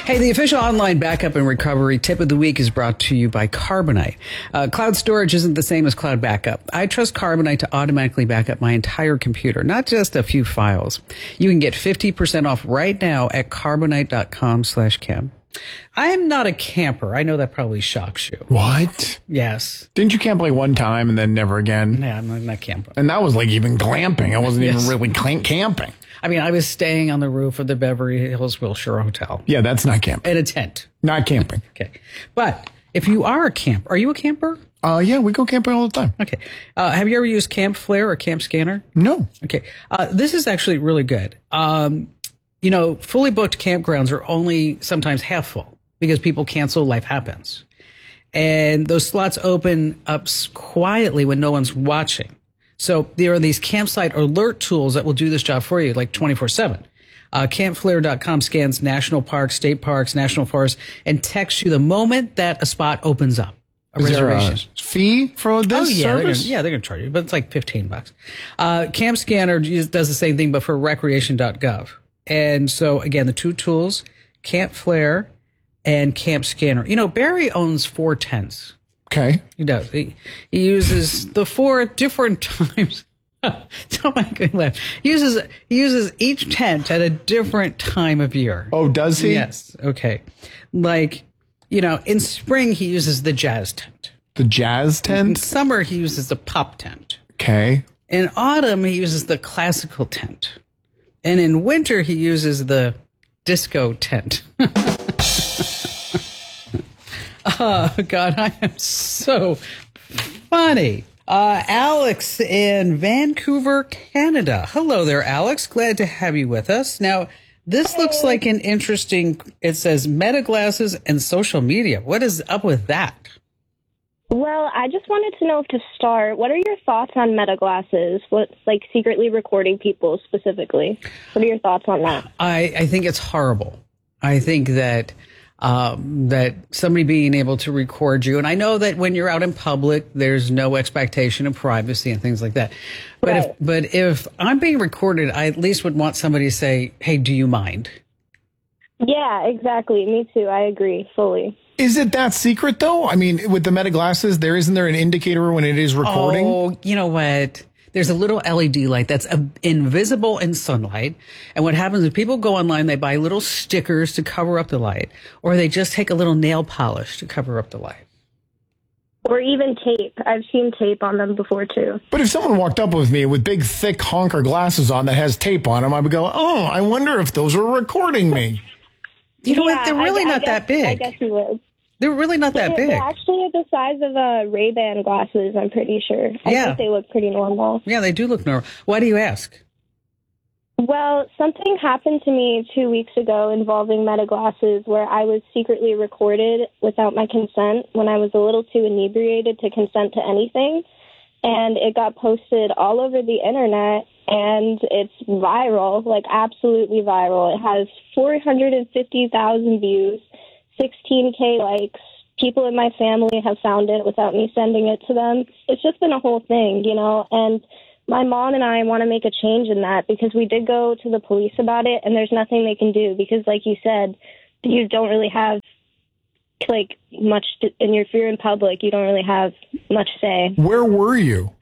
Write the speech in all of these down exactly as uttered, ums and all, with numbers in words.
Hey, the official online backup and recovery tip of the week is brought to you by Carbonite. Uh, cloud storage isn't the same as cloud backup. I trust Carbonite to automatically back up my entire computer, not just a few files. You can get fifty percent off right now at carbonite.com slash cam. I'm not a camper. I know that probably shocks you. What? Yes. Didn't you camp like one time and then never again? Yeah, I'm not, not a camper. And that was like even glamping. I wasn't Yes. even really cl- camping. I mean, I was staying on the roof of the Beverly Hills Wilshire Hotel. Yeah, that's not camping. In a tent. Not camping. Okay. But if you are a camper, are you a camper? Uh, yeah, we go camping all the time. Okay. Uh, have you ever used Camp Flare or Camp Scanner? No. Okay. Uh, this is actually really good. Um, you know, fully booked campgrounds are only sometimes half full because people cancel, life happens. And those slots open up quietly when no one's watching. So there are these campsite alert tools that will do this job for you, like twenty-four seven. Uh, camp flare dot com scans national parks, state parks, national forests, and texts you the moment that a spot opens up. A Is there reservation. a fee for this Oh, yeah, they're service? gonna, yeah, they're going to charge you, but it's like fifteen bucks. Uh, Camp Scanner does the same thing, but for recreation dot gov. And so, again, the two tools, Camp Flare and Camp Scanner. You know, Barry owns four tents. Okay. He does. He, he uses the four different times. Don't make me laugh. He uses, he uses each tent at a different time of year. Oh, does he? Yes. Okay. Like, you know, in spring, he uses the jazz tent. The jazz In tent? summer, he uses the pop tent. Okay. In autumn, he uses the classical tent. And in winter, he uses the disco tent. Oh, God, I am so funny. Uh, Alex in Vancouver, Canada. Hello there, Alex. Glad to have you with us. Now, this looks like an interesting, it says meta glasses and social media. What is up with that? Well, I just wanted to know to start, what are your thoughts on meta glasses? What, like secretly recording people specifically? What are your thoughts on that? I, I think it's horrible. I think that um, that somebody being able to record you, and I know that when you're out in public, there's no expectation of privacy and things like that. But Right. if but if I'm being recorded, I at least would want somebody to say, "Hey, do you mind?" Yeah, exactly. Me too. I agree fully. Is it that secret, though? I mean, with the meta glasses, there isn't there an indicator when it is recording? Oh, you know what? There's a little L E D light that's uh, invisible in sunlight. And what happens is people go online, they buy little stickers to cover up the light, or they just take a little nail polish to cover up the light. Or even tape. I've seen tape on them before too. But if someone walked up with me with big, thick honker glasses on that has tape on them, I would go, oh, I wonder if those are recording me. You know Yeah, what? They're I- really I not guess- that big. I guess you would. They're really not that They're, big. they're actually the size of uh, Ray-Ban glasses, I'm pretty sure. I Yeah. think they look pretty normal. Yeah, they do look normal. Why do you ask? Well, something happened to me two weeks ago involving meta glasses where I was secretly recorded without my consent when I was a little too inebriated to consent to anything. And it got posted all over the internet, and it's viral, like absolutely viral. It has four hundred fifty thousand views, sixteen K likes. People in my family have found it without me sending it to them. It's just been a whole thing, you know, and my mom and I want to make a change in that because we did go to the police about it, and there's nothing they can do because, like you said, you don't really have, like, much to, and if you're in public, you don't really have much say. Where were you?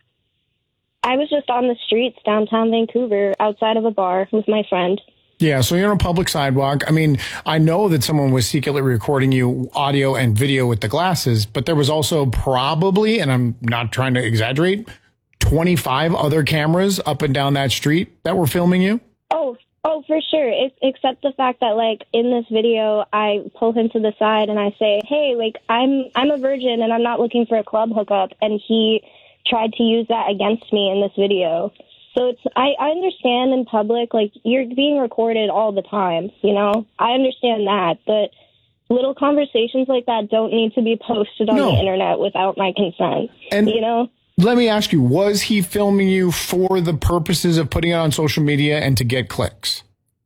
I was just on the streets downtown Vancouver outside of a bar with my friend. Yeah, so you're on a public sidewalk. I mean, I know that someone was secretly recording you audio and video with the glasses, but there was also probably, and I'm not trying to exaggerate, twenty-five other cameras up and down that street that were filming you? Oh, oh, for sure. It's, except the fact that, like, in this video, I pull him to the side and I say, hey, like, I'm I'm a virgin and I'm not looking for a club hookup. And he tried to use that against me in this video. So it's I, I understand in public, like, you're being recorded all the time, you know? I understand that. But little conversations like that don't need to be posted on No. the internet without my consent, And- you know? Let me ask you, was he filming you for the purposes of putting it on social media and to get clicks?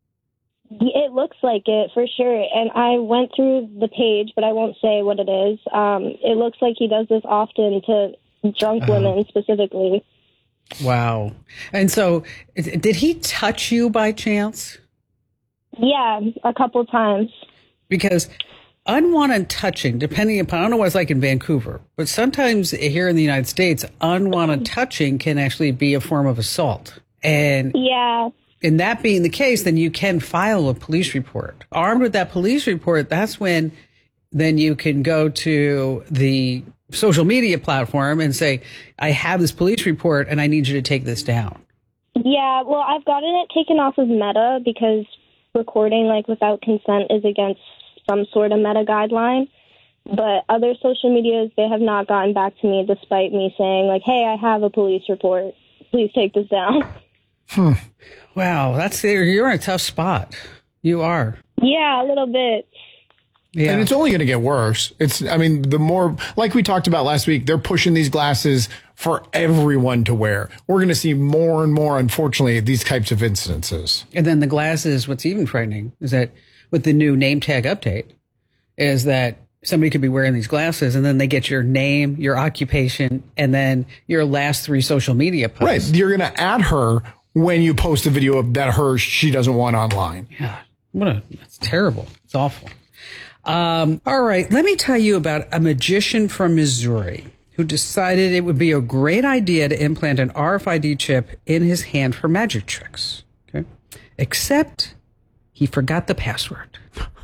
It looks like it, for sure. And I went through the page, but I won't say what it is. Um, it looks like he does this often to drunk Uh-huh. women specifically. Wow. And so, did he touch you by chance? Yeah, a couple times. Because unwanted touching, depending upon, I don't know what it's like in Vancouver, but sometimes here in the United States, unwanted touching can actually be a form of assault. And Yeah. in that being the case, then you can file a police report. Armed with that police report, that's when then you can go to the social media platform and say, I have this police report and I need you to take this down. Yeah, well, I've gotten it taken off of Meta because recording like without consent is against some sort of Meta guideline. But other social medias, they have not gotten back to me despite me saying like, hey, I have a police report. Please take this down. Hmm. Wow, that's you're in a tough spot. You are. Yeah, a little bit. Yeah. And it's only going to get worse. It's, I mean, the more, like we talked about last week, they're pushing these glasses for everyone to wear. We're going to see more and more, unfortunately, these types of incidences. And then the glasses, what's even frightening is that with the new name tag update, is that somebody could be wearing these glasses and then they get your name, your occupation, and then your last three social media posts. Right. You're going to add her when you post a video of that her she doesn't want online. Yeah. What a, that's terrible. It's awful. Um, all right. Let me tell you about a magician from Missouri who decided it would be a great idea to implant an R F I D chip in his hand for magic tricks. Okay. Except he forgot the password.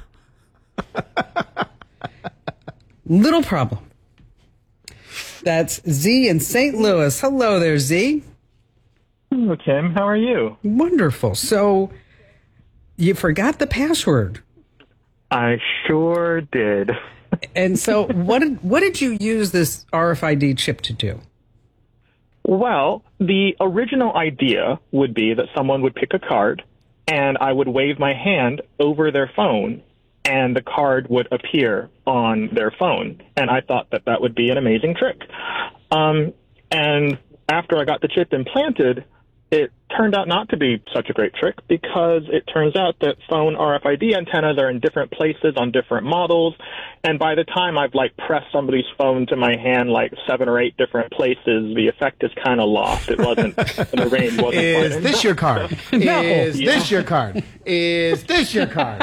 Little problem. That's Z in Saint Louis. Hello there, Z. Hello, Tim. How are you? Wonderful. So you forgot the password. I sure did. And so what did, what did you use this R F I D chip to do? Well, the original idea would be that someone would pick a card and I would wave my hand over their phone and the card would appear on their phone. And I thought that that would be an amazing trick. Um, and after I got the chip implanted, it turned out not to be such a great trick because it turns out that phone R F I D antennas are in different places on different models. And by the time I've like pressed somebody's phone to my hand like seven or eight different places, the effect is kind of lost. It wasn't, the range wasn't. Is quite this your card? No. Is Yeah. this your card? Is this your card?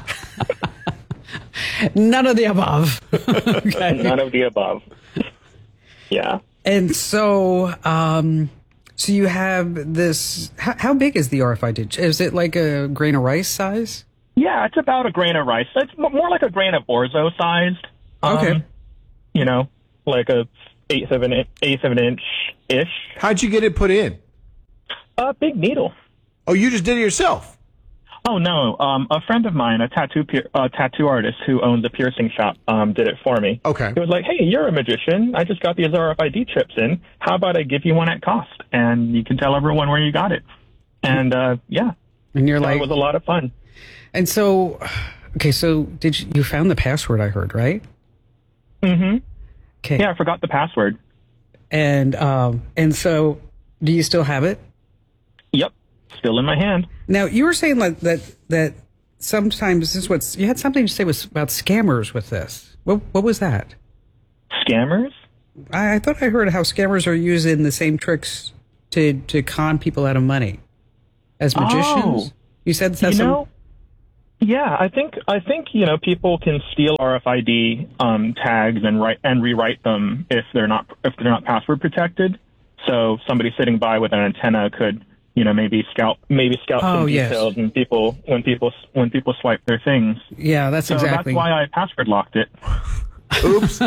None of the above. Okay. None of the above. Yeah. And so, um, so you have this, how, how big is the R F I D? Is it like a grain of rice size? Yeah, it's about a grain of rice. It's m- more like a grain of orzo sized. Um, Okay. You know, like a eighth of an in- eighth of an inch ish. How'd you get it put in? A big needle. Oh, you just did it yourself. Oh no, um, a friend of mine, a tattoo pier- uh, tattoo artist who owns a piercing shop, um, did it for me. Okay. He was like, "Hey, you're a magician. I just got these R F I D chips in. How about I give you one at cost, and you can tell everyone where you got it." And uh, yeah, And you're so like, it was a lot of fun. and so, okay, so did you, you found the password, I heard, right? Mm-hmm. Okay. Yeah, I forgot the password. And, um, and so do you still have it? Yep, still in my hand. Now, you were saying like that, that sometimes this is what's, you had something to say was about scammers with this. What, what was that? Scammers? I, I thought I heard how scammers are using the same tricks to, to con people out of money as magicians. Oh. You said that's You some- know, yeah, I think I think you know people can steal R F I D um, tags and write and rewrite them if they're not if they're not password protected. So somebody sitting by with an antenna could you know maybe scout maybe scout Oh, some yes. details and people when people when people swipe their things. yeah, that's So exactly. that's why I password locked it. Oops.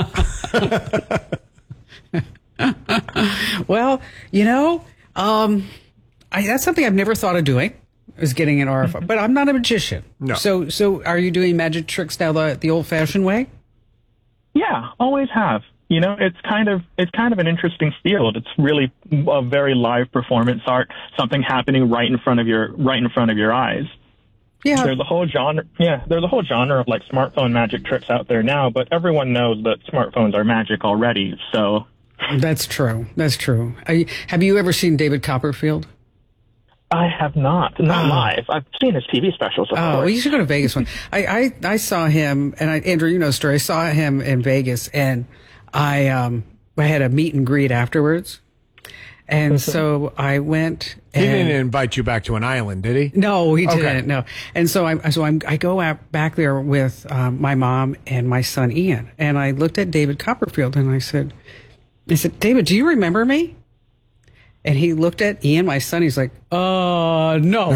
Well, you know, um, I, that's something I've never thought of doing. Is getting an R F I, but I'm not a magician. No. So, so are you doing magic tricks now the the old fashioned way? Yeah, always have. You know, it's kind of it's kind of an interesting field. It's really a very live performance art, something happening right in front of your right in front of your eyes. Yeah. There's a whole genre. Yeah, there's a whole genre of like smartphone magic tricks out there now, but everyone knows that smartphones are magic already. So That's true. That's true. I, have you ever seen David Copperfield? I have not, not live. I've seen his T V specials, of Oh, well, course. you should go to Vegas one. I, I, I saw him, and I, Andrew, you know the story. I saw him in Vegas, and I, um, I had a meet and greet afterwards, And so I went. He and, didn't invite you back to an island, did he? No, he Okay. didn't. No. And so I so I'm I go out back there with um, my mom and my son Ian, and I looked at David Copperfield and I said, I said, David, do you remember me? And he looked at Ian, my son. He's like, uh, no.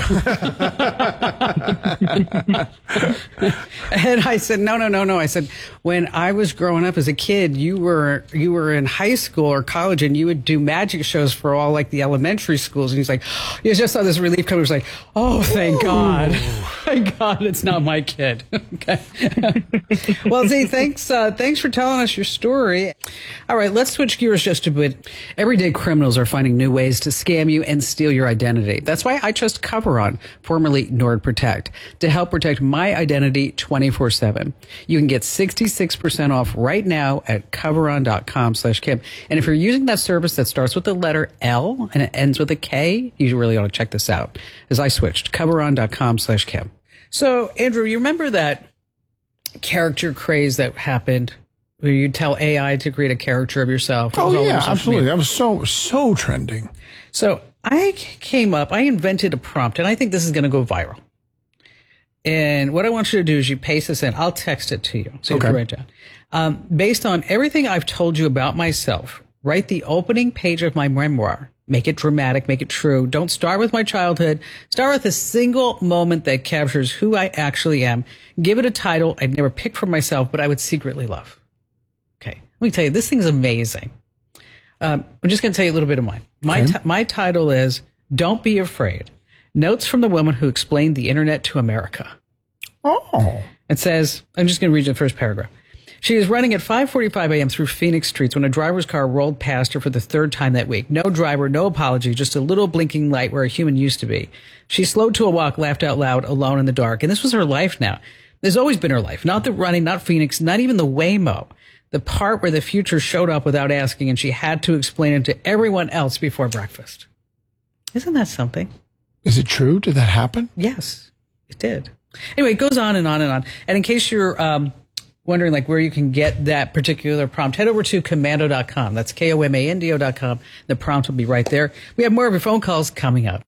And I said, no, no, no, no. I said, when I was growing up as a kid, you were you were in high school or college, and you would do magic shows for all like the elementary schools. And he's like, he just saw this relief come. He was like, oh, thank God, thank God, it's not my kid. Okay. Well, Z, thanks, uh, thanks for telling us your story. All right, let's switch gears just a bit. Everyday criminals are finding new ways to scam you and steal your identity. That's why I trust Coveron, formerly NordProtect, to help protect my identity twenty-four seven. You can get sixty-six percent off right now at coveron.com slash Kim. And if you're using that service that starts with the letter L and it ends with a K, you really ought to check this out. As I switched, coveron.com slash Kim. So, Andrew, you remember that character craze that happened where you tell A I to create a character of yourself? It was Oh, all over yeah, social absolutely. media. That was so, so trending. So I came up, I invented a prompt, and I think this is going to go viral. And what I want you to do is you paste this in. I'll text it to you, so you Okay. can write it down. Um, based on everything I've told you about myself, write the opening page of my memoir. Make it dramatic, make it true. Don't start with my childhood. Start with a single moment that captures who I actually am. Give it a title I'd never picked for myself, but I would secretly love. Okay, let me tell you, this thing's amazing. Um, I'm just going to tell you a little bit of mine. My Okay. ti- my title is "Don't Be Afraid: Notes from the Woman Who Explained the Internet to America." Oh. It says, I'm just going to read you the first paragraph. She is running at five forty-five a.m. through Phoenix streets when a driver's car rolled past her for the third time that week. No driver, no apology, just a little blinking light where a human used to be. She slowed to a walk, laughed out loud, alone in the dark. And this was her life now. There's always been her life. Not the running, not Phoenix, not even the Waymo. The part where the future showed up without asking, and she had to explain it to everyone else before breakfast. Isn't that something? Is it true? Did that happen? Yes, it did. Anyway, it goes on and on and on. And in case you're um, wondering like where you can get that particular prompt, head over to komando dot com. That's K O M A N D O dot com. The prompt will be right there. We have more of your phone calls coming up.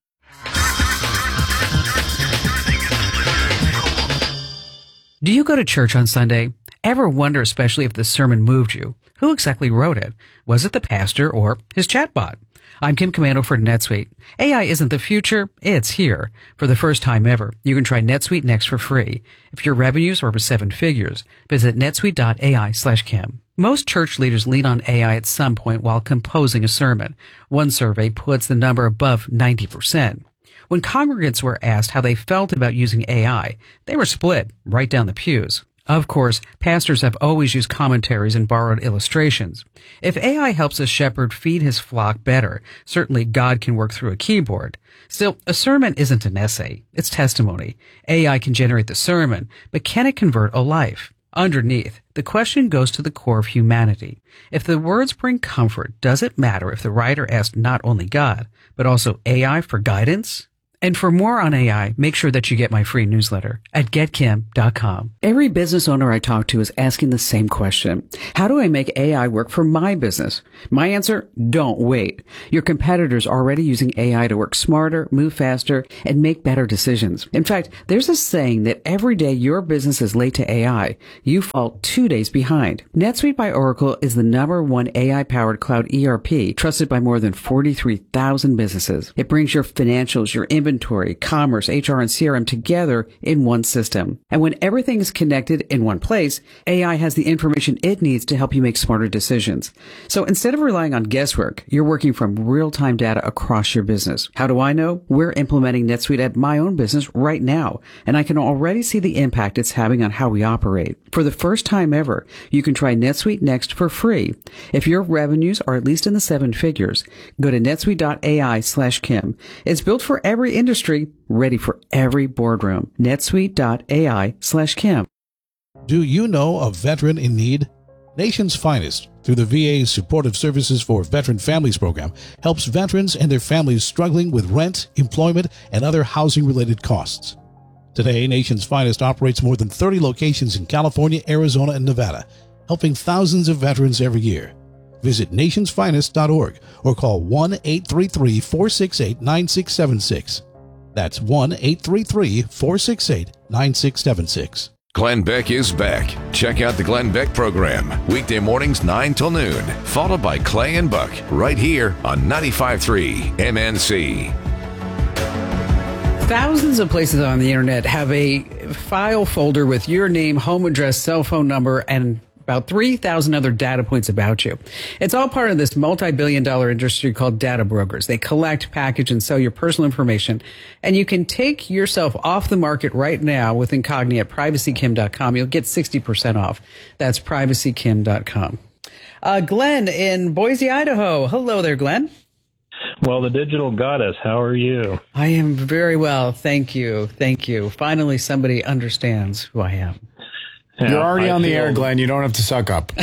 Do you go to church on Sunday? Ever wonder, especially if the sermon moved you? Who exactly wrote it? Was it the pastor or his chatbot? I'm Kim Komando for NetSuite. A I isn't the future, it's here. For the first time ever, you can try NetSuite Next for free. If your revenues are over seven figures, visit netsuite.ai slash Kim. Most church leaders lean on A I at some point while composing a sermon. One survey puts the number above ninety percent. When congregants were asked how they felt about using A I, they were split right down the pews. Of course, pastors have always used commentaries and borrowed illustrations. If A I helps a shepherd feed his flock better, certainly God can work through a keyboard. Still, a sermon isn't an essay. It's testimony. A I can generate the sermon, but can it convert a life? Underneath, the question goes to the core of humanity. If the words bring comfort, does it matter if the writer asked not only God, but also A I for guidance? And for more on A I, make sure that you get my free newsletter at get kim dot com. Every business owner I talk to is asking the same question. How do I make A I work for my business? My answer, don't wait. Your competitors are already using A I to work smarter, move faster, and make better decisions. In fact, there's a saying that every day your business is late to A I, you fall two days behind. NetSuite by Oracle is the number one A I-powered cloud E R P trusted by more than forty-three thousand businesses. It brings your financials, your inventory, Inventory, commerce, H R, and C R M together in one system. And when everything is connected in one place, A I has the information it needs to help you make smarter decisions. So instead of relying on guesswork, you're working from real-time data across your business. How do I know? We're implementing NetSuite at my own business right now, and I can already see the impact it's having on how we operate. For the first time ever, you can try NetSuite Next for free. If your revenues are at least in the seven figures, go to netsuite.ai slash Kim. It's built for every industry, ready for every boardroom. netsuite.ai slash Kim. Do you know a veteran in need? Nation's Finest, through the V A's Supportive Services for Veteran Families program, helps veterans and their families struggling with rent, employment, and other housing-related costs. Today, Nation's Finest operates more than thirty locations in California, Arizona, and Nevada, helping thousands of veterans every year. Visit nationsfinest dot org or call one eight three three, four six eight, nine six seven six. That's one eight three three, four six eight, nine six seven six. Glenn Beck is back. Check out the Glenn Beck program, weekday mornings nine till noon, followed by Clay and Buck, right here on ninety-five point three M N C. Thousands of places on the internet have a file folder with your name, home address, cell phone number, and about three thousand other data points about you. It's all part of this multi-billion dollar industry called data brokers. They collect, package, and sell your personal information. And you can take yourself off the market right now with Incogni at privacy kim dot com. You'll get sixty percent off. That's privacy kim dot com. Uh, Glenn in Boise, Idaho. Hello there, Glenn. Well, the digital goddess, how are you? I am very well. Thank you. Thank you. Finally, somebody understands who I am. You're already I on the feel, air, Glenn. You don't have to suck up.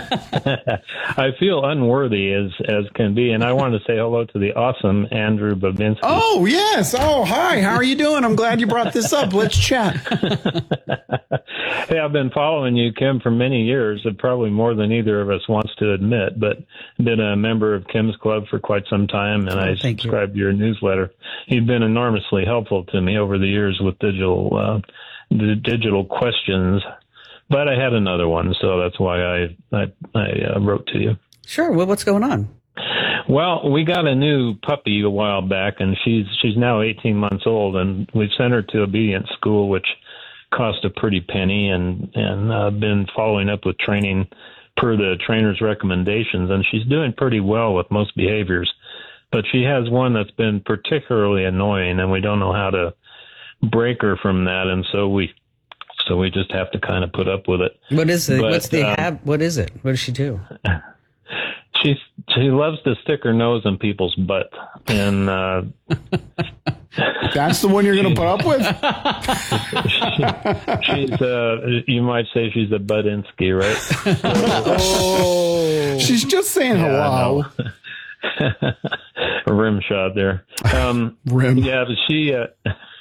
I feel unworthy as as can be, and I want to say hello to the awesome Andrew Babinski. Oh, yes. Oh, hi. How are you doing? I'm glad you brought this up. Let's chat. Hey, I've been following you, Kim, for many years, and probably more than either of us wants to admit, but been a member of Kim's Club for quite some time, and Oh, I thank you. subscribe to your newsletter. You've been enormously helpful to me over the years with digital uh, the digital questions. But I had another one, so that's why I I, I uh, wrote to you. Sure. Well, what's going on? Well, we got a new puppy a while back, and she's she's now eighteen months old, and we've sent her to obedience school, which cost a pretty penny, and and uh, been following up with training per the trainer's recommendations, and she's doing pretty well with most behaviors. But she has one that's been particularly annoying, and we don't know how to break her from that, and so we. So we just have to kind of put up with it. What is it? But, What's the um, hab- What is it? What does she do? She she loves to stick her nose in people's butt, and uh, That's the one you're going to put up with? she, she's uh, you might say she's a Budinsky, right? Oh. She's just saying hello. A rim shot there. Um, Rim. Yeah, but she. Uh,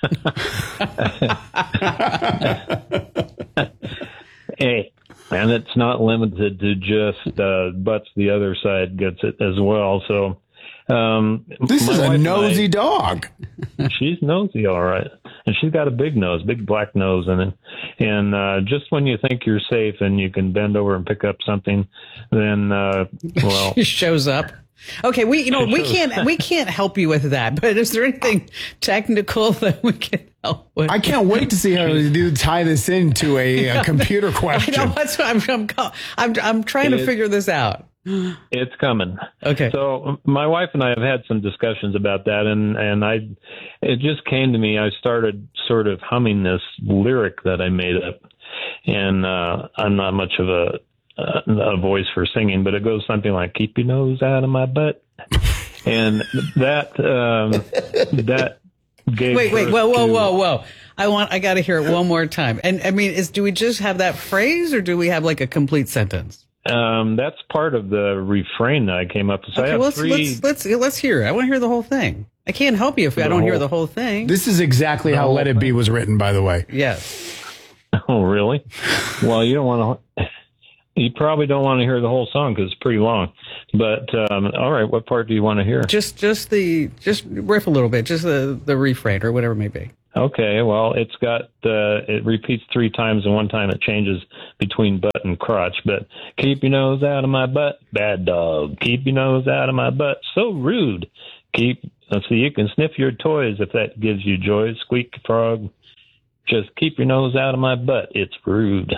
hey, and it's not limited to just uh, butts. The other side gets it as well. So um, This my is a wife and nosy I- dog. She's nosy, all right, and she's got a big nose, big black nose, and and uh, just when you think you're safe and you can bend over and pick up something, then uh, well, She shows up. Okay, we you know we shows can't we can't help you with that. But is there anything technical that we can help with? I can't wait to see how you tie this into a, a computer I question. know that's what I'm I'm call- I'm, I'm trying to It is- figure this out. it's coming. Okay. So my wife and I have had some discussions about that, and and I, it just came to me. I started sort of humming this lyric that I made up, and uh, I'm not much of a uh, a voice for singing, but it goes something like "Keep your nose out of my butt," and that um, that gave Wait, wait, birth whoa, whoa, to- whoa, whoa! I want I got to hear it one more time. And I mean, is do we just have that phrase, or do we have like a complete sentence? Um, that's part of the refrain that I came up with. So I Okay, have well, let's, three. let's let's let's hear it. I want to hear the whole thing. I can't help you if I The don't hear whole- the whole thing. This is exactly how Let It Be was written, by the way. Yes. Oh, really? Well, you don't want to. You probably don't want to hear the whole song because it's pretty long. But um, all right, what part do you want to hear? Just just the just riff a little bit, just the the refrain or whatever it may be. Okay, well, it's got uh, it repeats three times, and one time it changes between butt and crotch. But keep your nose out of my butt, bad dog. Keep your nose out of my butt, so rude. Keep so you can sniff your toys if that gives you joy. Squeak frog, just keep your nose out of my butt. It's rude.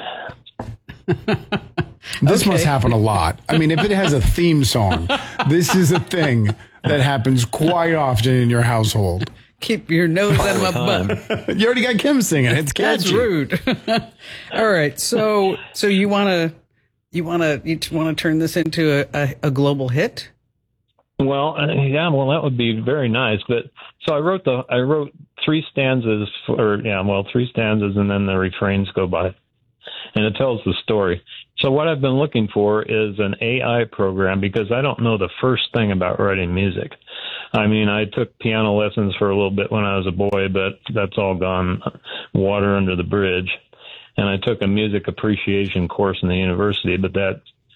This Okay. must happen a lot. I mean, if it has a theme song, this is a thing that happens quite often in your household. Keep your nose out of my butt. You already got Kim singing. It's catchy. That's rude. All right, so so you want to you want to you want to turn this into a, a, a global hit? Well, uh, yeah, well, that would be very nice. But so I wrote the I wrote three stanzas, for, or yeah, well, three stanzas, and then the refrains go by, and it tells the story. So what I've been looking for is an A I program because I don't know the first thing about writing music. I mean, I took piano lessons for a little bit when I was a boy, but that's all gone water under the bridge. And I took a music appreciation course in the university, but that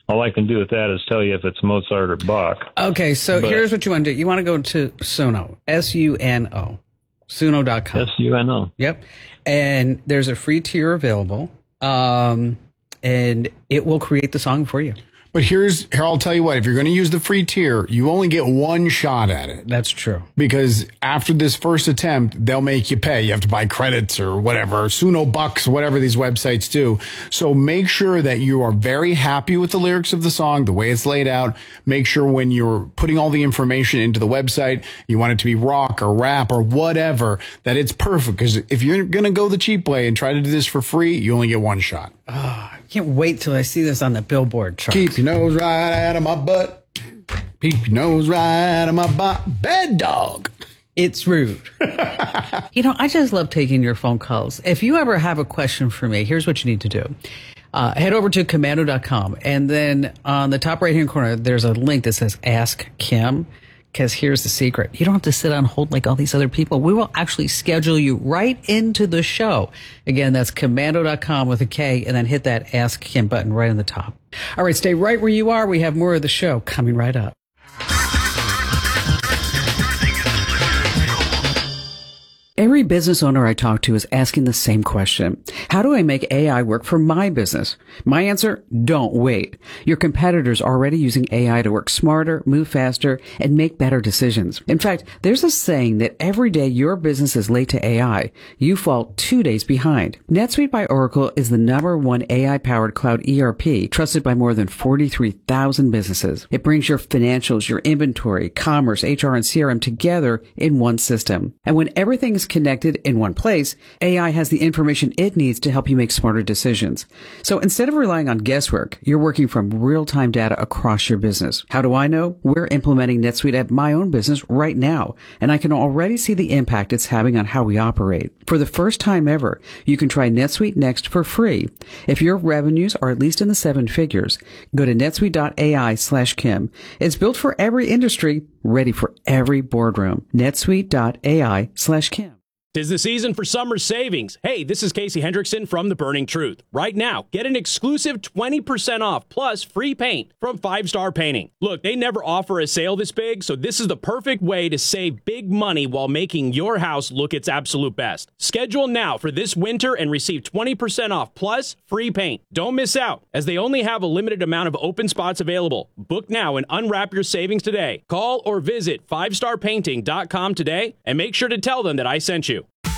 all I can do with that is tell you if it's Mozart or Bach. Okay, so But- here's what you want to do. You want to go to Suno, S U N O, suno dot com. S U N O. Yep. And there's a free tier available, um, and it will create the song for you. But here's here I'll tell you what, if you're going to use the free tier, you only get one shot at it. That's true. Because after this first attempt, they'll make you pay. You have to buy credits or whatever, Suno bucks, whatever these websites do. So make sure that you are very happy with the lyrics of the song, the way it's laid out. Make sure when you're putting all the information into the website, you want it to be rock or rap or whatever, that it's perfect. Because if you're going to go the cheap way and try to do this for free, you only get one shot. Oh, I can't wait till I see this on the Billboard chart. Keep your nose right out of my butt. Keep your nose right out of my butt. Bad dog. It's rude. You know, I just love taking your phone calls. If you ever have a question for me, here's what you need to do. Uh, head over to commando dot com, and then on the top right-hand corner, there's a link that says Ask Kim. Because here's the secret. You don't have to sit on hold like all these other people. We will actually schedule you right into the show. Again, that's commando dot com with a K, and then hit that Ask Kim button right on the top. All right, stay right where you are. We have more of the show coming right up. Every business owner I talk to is asking the same question. How do I make A I work for my business? My answer, don't wait. Your competitors are already using A I to work smarter, move faster, and make better decisions. In fact, there's a saying that every day your business is late to A I, you fall two days behind. NetSuite by Oracle is the number one A I-powered cloud E R P trusted by more than forty-three thousand businesses. It brings your financials, your inventory, commerce, H R, and C R M together in one system. And when everything is connected in one place, A I has the information it needs to help you make smarter decisions. So instead of relying on guesswork, you're working from real-time data across your business. How do I know? We're implementing NetSuite at my own business right now, and I can already see the impact it's having on how we operate. For the first time ever, you can try NetSuite Next for free. If your revenues are at least in the seven figures, go to netsuite dot A I slash Kim. It's built for every industry, ready for every boardroom. netsuite dot A I slash Kim. 'Tis the season for summer savings. Hey, this is Casey Hendrickson from The Burning Truth. Right now, get an exclusive twenty percent off plus free paint from Five Star Painting. Look, they never offer a sale this big, so this is the perfect way to save big money while making your house look its absolute best. Schedule now for this winter and receive twenty percent off plus free paint. Don't miss out, as they only have a limited amount of open spots available. Book now and unwrap your savings today. Call or visit five star painting dot com today and make sure to tell them that I sent you.